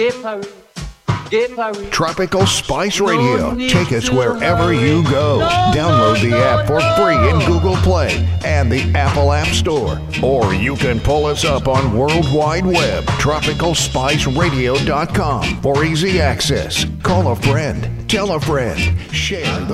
Tropical Spice Radio. Take us wherever you go. Download the app for free in Google Play and the Apple App Store. Or you can pull us up on World Wide Web, tropicalspiceradio.com for easy access. Call a friend, tell a friend, share the